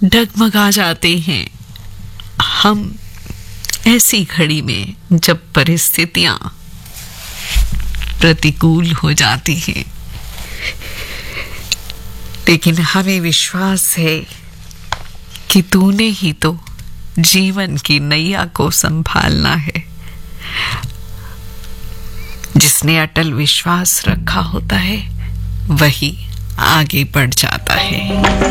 डगमगा जाते हैं हम ऐसी घड़ी में जब परिस्थितियां प्रतिकूल हो जाती हैं, लेकिन हमें विश्वास है कि तूने ही तो जीवन की नैया को संभालना है। जिसने अटल विश्वास रखा होता है वही आगे बढ़ जाता है।